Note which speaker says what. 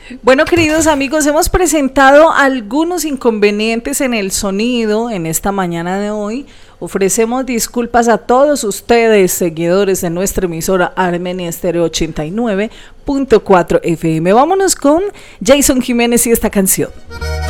Speaker 1: Bueno, queridos amigos, hemos presentado algunos inconvenientes en el sonido en esta mañana de hoy. Ofrecemos disculpas a todos ustedes, seguidores de nuestra emisora Armenia Estéreo 89.4 FM. Vámonos con Jason Jiménez y esta canción.